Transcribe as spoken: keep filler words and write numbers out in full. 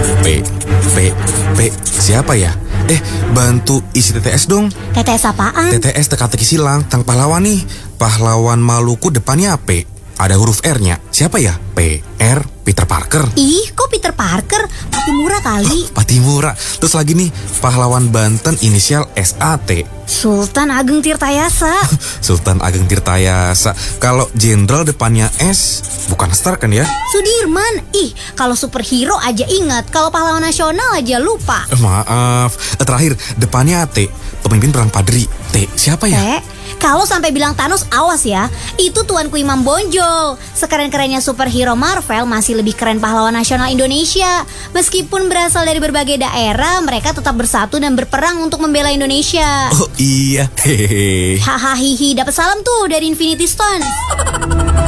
P, P, P, siapa ya? Eh, bantu isi T T S dong. T T S apaan? T T S teka-teki silang, tang pahlawan nih. Pahlawan Maluku depannya P. Ada huruf R-nya. Siapa ya? P, R, Peter Parker. Ih, kok Peter Parker? Patimura kali. Oh, Patimura. Terus lagi nih, pahlawan Banten inisial S A T. Sultan Ageng Tirtayasa. Sultan Ageng Tirtayasa. Kalau jenderal depannya S, bukan Star kan ya? Sudirman. Ih, kalau superhero aja ingat, kalau pahlawan nasional aja lupa. Eh, maaf. Eh, terakhir, depannya T. Pemimpin perang Padri. T, siapa ya? T. Kalau sampai bilang Thanos, awas ya. Itu tuanku Imam Bonjol. Sekeren-kerennya superhero Marvel, masih lebih keren pahlawan nasional Indonesia. Meskipun berasal dari berbagai daerah, mereka tetap bersatu dan berperang untuk membela Indonesia. Oh iya. Hehehe. Hahaha, dapat salam tuh dari Infinity Stone.